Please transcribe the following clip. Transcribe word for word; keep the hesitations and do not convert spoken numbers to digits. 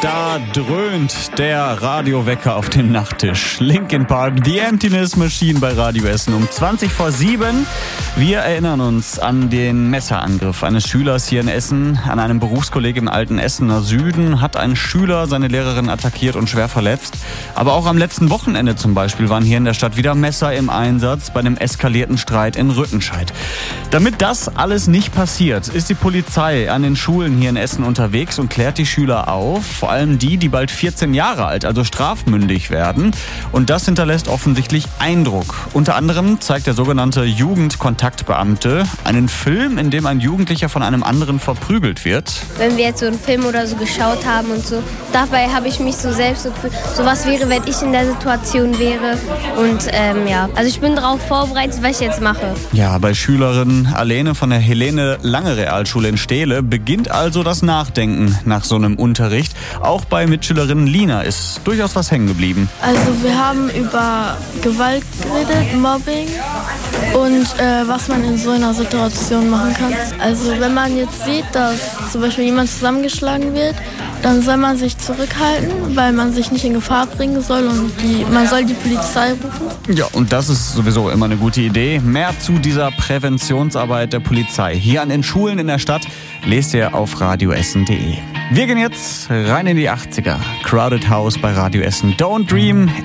Da dröhnt der Radiowecker auf dem Nachttisch. Linkin Park, The Emptiness Machine bei Radio Essen um zwanzig vor sieben. Wir erinnern uns an den Messerangriff eines Schülers hier in Essen. An einem Berufskolleg im alten Essener Süden hat ein Schüler seine Lehrerin attackiert und schwer verletzt. Aber auch am letzten Wochenende zum Beispiel waren hier in der Stadt wieder Messer im Einsatz bei einem eskalierten Streit in Rüttenscheid. Damit das alles nicht passiert, ist die Polizei an den Schulen hier in Essen unterwegs und klärt die Schüler auf. Vor allem die, die bald vierzehn Jahre alt, also strafmündig werden. Und das hinterlässt offensichtlich Eindruck. Unter anderem zeigt der sogenannte Jugendkontaktbeamte einen Film, in dem ein Jugendlicher von einem anderen verprügelt wird. Wenn wir jetzt so einen Film oder so geschaut haben und so, dabei habe ich mich so selbst so gefühlt, so was wäre, wenn ich in der Situation wäre. Und ähm, ja, also ich bin darauf vorbereitet, was ich jetzt mache. Ja, bei Schülerin Alene von der Helene Lange Realschule in Steele beginnt also das Nachdenken nach so einem Unterricht. Auch bei Mitschülerin Lina ist durchaus was hängen geblieben. Also wir haben über Gewalt geredet, Mobbing und äh, was man in so einer Situation machen kann. Also wenn man jetzt sieht, dass zum Beispiel jemand zusammengeschlagen wird, dann soll man sich zurückhalten, weil man sich nicht in Gefahr bringen soll und die, man soll die Polizei rufen. Ja, und das ist sowieso immer eine gute Idee. Mehr zu dieser Präventionsarbeit der Polizei hier an den Schulen in der Stadt lest ihr auf radioessen punkt de. Wir gehen jetzt rein in die achtziger. Crowded House bei Radio Essen. Don't Dream